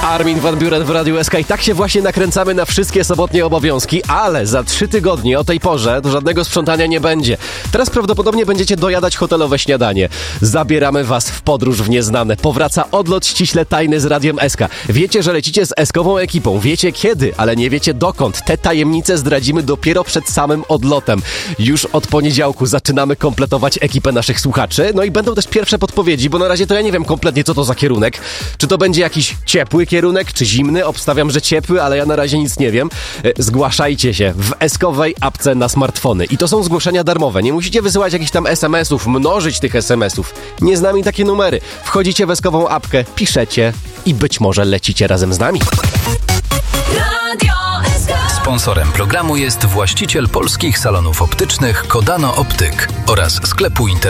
Armin van Buuren w Radiu SK i tak się właśnie nakręcamy na wszystkie sobotnie obowiązki, ale za 3 tygodnie o tej porze to żadnego sprzątania nie będzie. Teraz prawdopodobnie będziecie dojadać hotelowe śniadanie. Zabieramy was w podróż w nieznane. Powraca odlot ściśle tajny z Radiem SK. Wiecie, że lecicie z SK-ową ekipą. Wiecie kiedy, ale nie wiecie dokąd. Te tajemnice zdradzimy dopiero przed samym odlotem. Już od poniedziałku zaczynamy kompletować ekipę naszych słuchaczy. No i będą też pierwsze podpowiedzi, bo na razie to ja nie wiem kompletnie, co to za kierunek. Czy to będzie jakiś ciepły kierunek, czy zimny? Obstawiam, że ciepły, ale ja na razie nic nie wiem. Zgłaszajcie się w SK-owej apce na smartfony. I to są zgłoszenia darmowe. Nie musicie wysyłać jakichś tam SMS-ów, mnożyć tych SMS-ów. Nie z nami takie numery. Wchodzicie w SK-ową apkę, piszecie i być może lecicie razem z nami. Sponsorem programu jest właściciel polskich salonów optycznych Kodano Optyk oraz sklepu internetowego